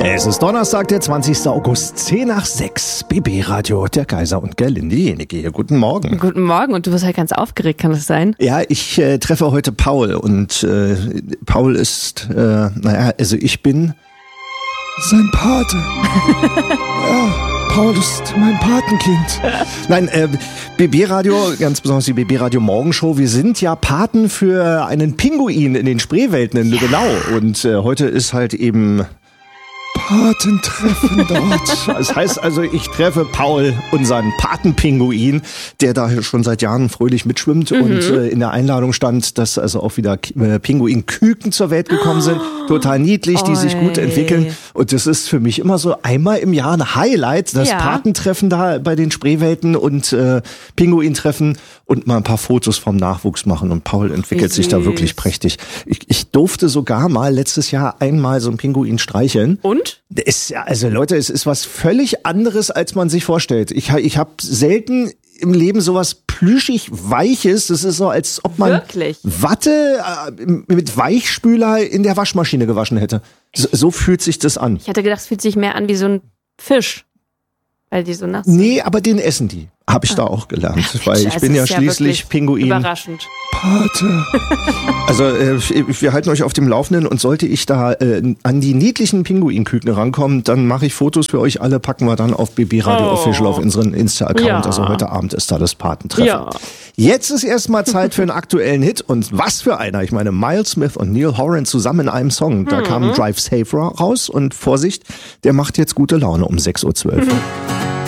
Es ist Donnerstag, der 20. August, 10 nach 6. BB Radio, der Kaiser und Gerlinde Jenecke hier. Guten Morgen. Guten Morgen, und du bist halt ganz aufgeregt, kann das sein? Ja, ich treffe heute Paul und Paul ist, also ich bin sein Pate. Ja, Paul ist mein Patenkind. Nein, BB Radio, ganz besonders die BB Radio Morgenshow, wir sind ja Paten für einen Pinguin in den Spreewelten in Lübbenau und heute ist halt eben Patentreffen dort. Das heißt also, ich treffe Paul, unseren Patenpinguin, der da schon seit Jahren fröhlich mitschwimmt und in der Einladung stand, dass also auch wieder Pinguinküken zur Welt gekommen sind. Total niedlich, die sich gut entwickeln. Und das ist für mich immer so einmal im Jahr ein Highlight, das Patentreffen da bei den Spreewelten und Pinguintreffen und mal ein paar Fotos vom Nachwuchs machen. Und Paul entwickelt sich da wirklich prächtig. Ich durfte sogar mal letztes Jahr einmal so einen Pinguin streicheln. Und? Also Leute, es ist was völlig anderes, als man sich vorstellt. Ich habe selten im Leben sowas plüschig Weiches. Das ist so, als ob man Watte mit Weichspüler in der Waschmaschine gewaschen hätte. So fühlt sich das an. Ich hatte gedacht, es fühlt sich mehr an wie so ein Fisch, weil die so nass sind. Nee, aber den essen die. Habe ich da auch gelernt, weil ich bin ja schließlich Pinguin. Überraschend. Pate. Also wir halten euch auf dem Laufenden und sollte ich da an die niedlichen Pinguinküken rankommen, dann mache ich Fotos für euch alle, packen wir dann auf BB Radio Official auf unseren Insta-Account. Ja. Also heute Abend ist da das Patentreffen. Ja. Jetzt ist erstmal Zeit für einen aktuellen Hit und was für einer. Ich meine, Miles Smith und Neil Horan zusammen in einem Song. Da kam Drive Safe raus und Vorsicht, der macht jetzt gute Laune um 6:12 Uhr.